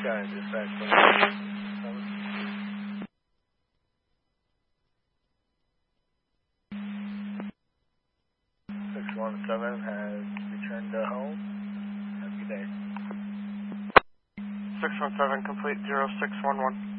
Sky, dispatch. 617 has returned to home. Have a good day. 617, complete 0611.